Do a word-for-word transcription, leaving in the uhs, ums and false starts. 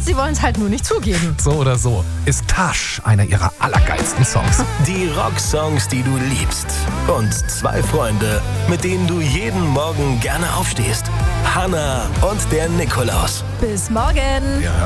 sie wollen es halt nur nicht zugeben. So oder so ist Tash einer ihrer allergeilsten Songs. Die Rocksongs, die du liebst. Und zwei Freunde, mit denen du jeden Morgen gerne aufstehst. Hannah und der Nikolaus. Bis morgen. Ja.